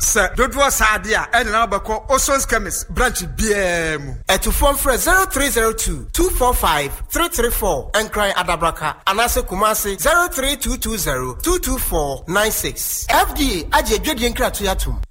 Sir, dodoɔ saade a ɛna na wobɛkɔ Osons Chemist branch biara mu. Ɛtufo mfrɛ 0302-245-334 ɛnkran Adabraka anase Kumasi 03220-22496. FDA agye dwedie nkratoya tum.